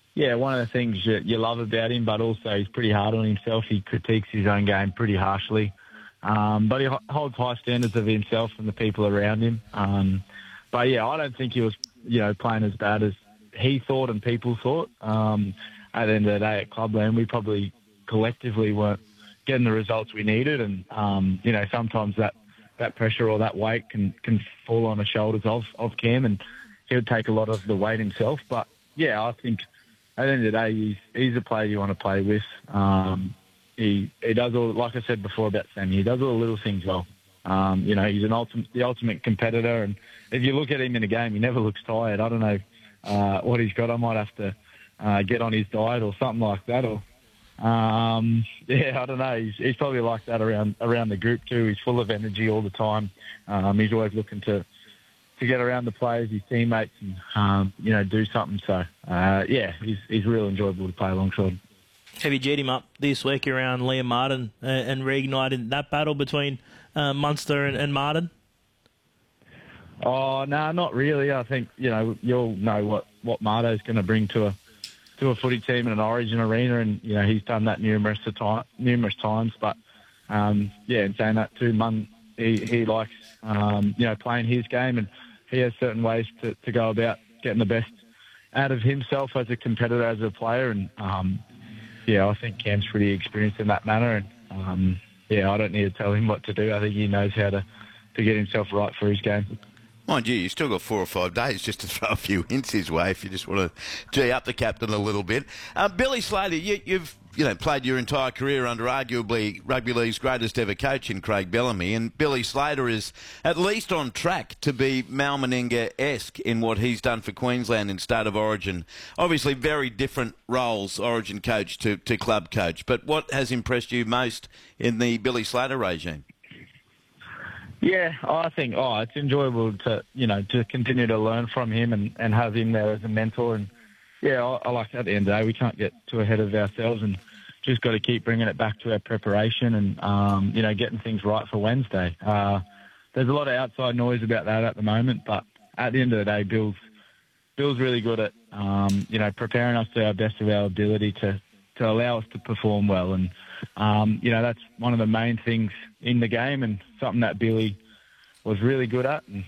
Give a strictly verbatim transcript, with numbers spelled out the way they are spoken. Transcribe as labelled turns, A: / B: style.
A: yeah, one of the things you, you love about him, but also he's pretty hard on himself. He critiques his own game pretty harshly. Um, but he ho- holds high standards of himself and the people around him. Um, but, yeah, I don't think he was, you know, playing as bad as he thought and people thought. Um, at the end of the day at Clubland, we probably collectively weren't getting the results we needed. And, um, you know, sometimes that, that pressure or that weight can, can fall on the shoulders of, of Cam, and he would take a lot of the weight himself. But, yeah, I think at the end of the day, he's, he's a player you want to play with. Um, he he does all, like I said before about Sammy, he does all the little things well. Um, you know, he's an ultimate, the ultimate competitor, and if you look at him in a game, he never looks tired. I don't know uh, what he's got. I might have to uh, get on his diet or something like that. Or um, yeah, I don't know. He's, he's probably like that around around the group too. He's full of energy all the time. Um, he's always looking to. to get around the players, his teammates, and, um, you know, do something. So, uh, yeah, he's he's real enjoyable to play alongside.
B: Have you G'd him up this week around Liam Martin uh, and reigniting that battle between uh, Munster and, and Martin?
A: Oh, no, nah, not really. I think, you know, you'll know what, what Marto's going to bring to a to a footy team in an Origin arena, and, you know, he's done that numerous, time, numerous times. But, um, yeah, in saying that too, Mun, he, he likes, um, you know, playing his game, and he has certain ways to, to go about getting the best out of himself as a competitor, as a player. And, um, yeah, I think Cam's pretty experienced in that manner. And, um, yeah, I don't need to tell him what to do. I think he knows how to, to get himself right for his game.
C: Mind you, you've still got four or five days just to throw a few hints his way if you just want to gee up the captain a little bit. Uh, Billy Slater, you, you've you know played your entire career under arguably rugby league's greatest ever coach in Craig Bellamy, and Billy Slater is at least on track to be Mal Meninga-esque in what he's done for Queensland in State of Origin. Obviously very different roles, Origin coach to, to club coach, but what has impressed you most in the Billy Slater regime?
A: Yeah, I think oh, it's enjoyable to you know to continue to learn from him and, and have him there as a mentor. And yeah, I, I like at the end of the day we can't get too ahead of ourselves and just got to keep bringing it back to our preparation and um, you know getting things right for Wednesday. Uh, there's a lot of outside noise about that at the moment, but at the end of the day, Bill's Bill's really good at um, you know preparing us to our best of our ability to to allow us to perform well. And um, you know that's one of the main things in the game, and something that Billy was really good at. And